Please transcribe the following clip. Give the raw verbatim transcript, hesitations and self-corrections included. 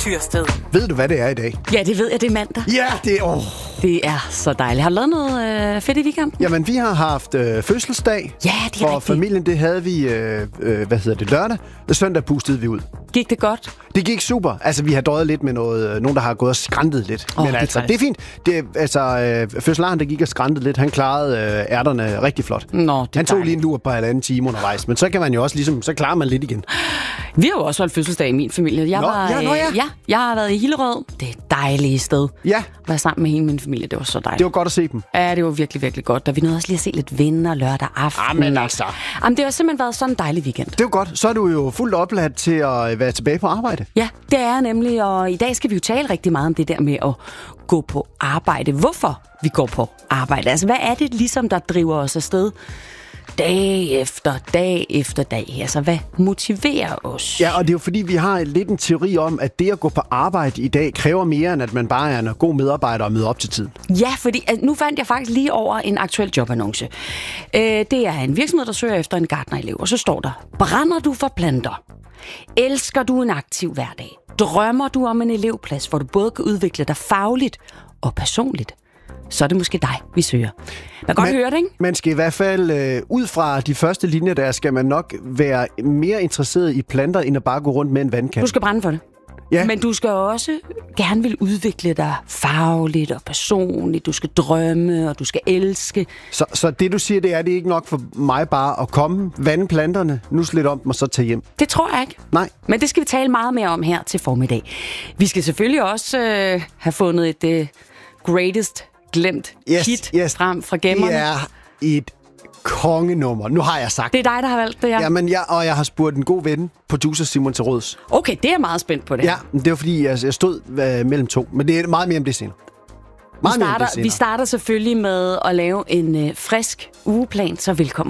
Tyrsted. Ved du, hvad det er i dag? Ja, det ved jeg, det er mandag. Ja, det er... Oh. Det er så dejligt. Har du lavet noget øh, fedt i weekenden? Jamen, vi har haft øh, fødselsdag. Ja, det er for rigtigt. familien, det havde vi, øh, øh, hvad hedder det, lørdag. Og søndag pustede vi ud. Gik det godt? Det gik super. Altså, vi har døjet lidt med noget, øh, nogen, der har gået og skræntet lidt. Oh, Men det altså, er det er fint. Det, altså, øh, fødselaren, der gik og skræntet lidt, han klarede øh, ærterne rigtig flot. Nå, det er han tog dejligt. lige en lur på en anden time undervejs. Men så kan man jo også ligesom, så klarer man lidt igen. Vi har jo også holdt fødselsdag i min familie. Jeg Nå, var, ja, nå ja. Øh, ja, jeg har været i Hillerød. Det er et dejligt sted. Ja, Være sammen med hele min familie, det var så dejligt. det var godt at se dem. Ja, det var virkelig, virkelig godt. Og vi nåede også lige at se lidt venner lørdag aften. Jamen altså. Jamen, det har simpelthen været sådan en dejlig weekend. Det var godt. Så er du jo fuldt opladt til at være tilbage på arbejde. Ja, det er jeg nemlig, og i dag skal vi jo tale rigtig meget om det der med at gå på arbejde. Hvorfor vi går på arbejde? Altså, hvad er det ligesom, der driver os afsted dag efter dag efter dag? Altså, hvad motiverer os? Ja, og det er jo fordi, vi har lidt en teori om, at det at gå på arbejde i dag kræver mere, end at man bare er en god medarbejder og møder op til tiden. Ja, fordi altså, nu fandt jeg faktisk lige over en aktuel jobannonce. Øh, det er en virksomhed, der søger efter en gartnerelev, og så står der: brænder du for planter? Elsker du en aktiv hverdag? Drømmer du om en elevplads, hvor du både kan udvikle dig fagligt og personligt? Så er det måske dig, vi søger. Man kan godt Man- høre det, ikke? Man skal i hvert fald, øh, ud fra de første linjer der, skal man nok være mere interesseret i planter, end at bare gå rundt med en vandkande. Du skal brænde for det. Ja. Men du skal også gerne vil udvikle dig fagligt og personligt. Du skal drømme, og du skal elske. Så, så det, du siger, det er, det er ikke nok for mig bare at komme, vande planterne, nu lidt om dem, og så tage hjem. Det tror jeg ikke. Nej. Men det skal vi tale meget mere om her til formiddag. Vi skal selvfølgelig også øh, have fundet et øh, greatest glemt Yes, hit yes. frem fra gemmerne. Det er et kongenummer. Nu har jeg sagt Det er dig, der har valgt det, ja. Jamen, jeg, og jeg har spurgt en god ven, producer Simon til råds. Okay, det er jeg meget spændt på det. Ja, men det var fordi, jeg, jeg stod øh, mellem to. Men det er meget mere om det senere. vi, Meget mere om starter, det senere. vi starter selvfølgelig med at lave en øh, frisk ugeplan, så velkommen.